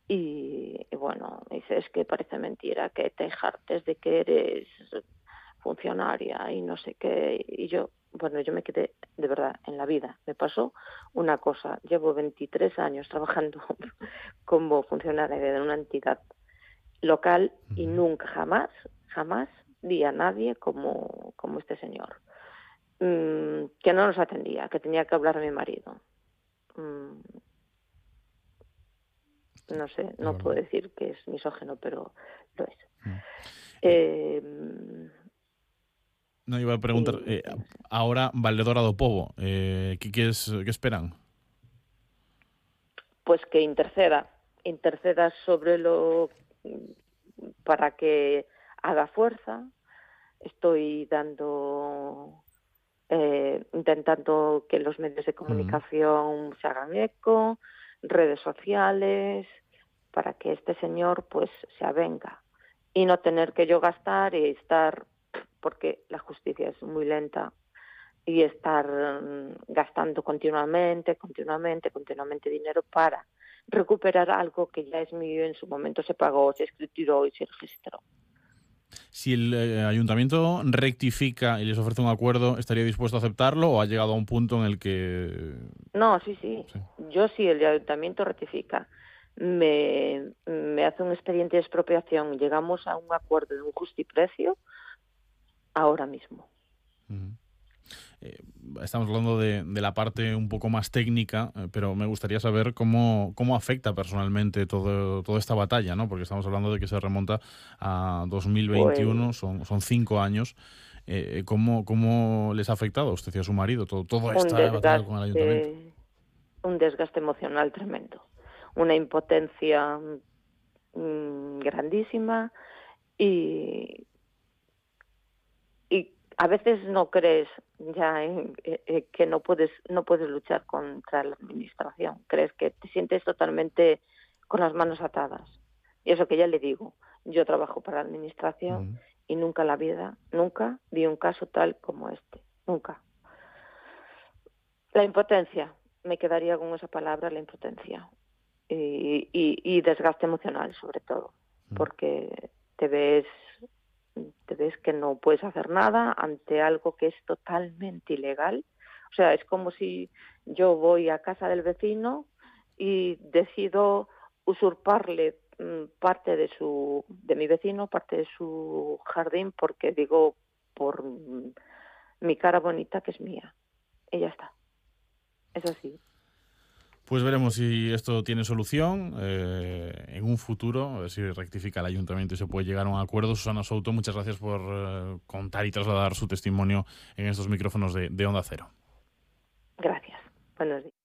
Y bueno, me dice, es que parece mentira que te jartes de que eres funcionaria y no sé qué. Y yo me quedé, de verdad, en la vida. Me pasó una cosa. Llevo 23 años trabajando como funcionaria de una entidad local y Ujú. nunca, jamás vi a nadie como este señor. Que no nos atendía, que tenía que hablar a mi marido. Mm, no sé, Es no puedo verdad. decir que es misógino, pero lo es. Mm. Eh, Eh, no iba a preguntar, y ahora Valedora do Pobo, que esperan? pues que interceda sobre lo para que haga fuerza. Estoy intentando que los medios de Mm. comunicación se hagan eco, redes sociales, para que este señor pues se avenga y no tener que yo gastar y estar, porque la justicia es muy lenta, y estar gastando continuamente dinero para recuperar algo que ya es mío, en su momento se pagó, se escrituró y se registró. Si el ayuntamiento rectifica y les ofrece un acuerdo, ¿estaría dispuesto a aceptarlo o ha llegado a un punto en el que... No, sí. Sí. Yo, si el ayuntamiento rectifica, me hace un expediente de expropiación, llegamos a un acuerdo de un justiprecio ahora mismo. Ujú. Eh, Estamos hablando de la parte un poco más técnica, pero me gustaría saber cómo afecta personalmente toda esta batalla, ¿no? Porque estamos hablando de que se remonta a Pues 2021, son 5 años. ¿Cómo les ha afectado a usted y a su marido toda un esta batalla con el ayuntamiento? desgaste, un desgaste emocional tremendo, una impotencia grandísima y, y a veces no crees ya que no puedes luchar contra la administración. Crees que te sientes totalmente con las manos atadas. Y eso que ya le digo, yo trabajo para la administración Mm. y nunca en la vida, nunca vi un caso tal como este. Nunca. La impotencia, me quedaría con esa palabra, la impotencia. Y desgaste emocional, sobre todo, Mm. porque te ves que no puedes hacer nada ante algo que es totalmente ilegal. O sea, es como si yo voy a casa del vecino y decido usurparle de mi vecino, parte de su jardín, porque digo por mi cara bonita que es mía. Y ya está. Es así. Pues veremos si esto tiene solución en un futuro, a ver si rectifica el ayuntamiento y se puede llegar a un acuerdo. Susana Souto, muchas gracias por contar y trasladar su testimonio en estos micrófonos de Onda Cero. Gracias. Buenos días.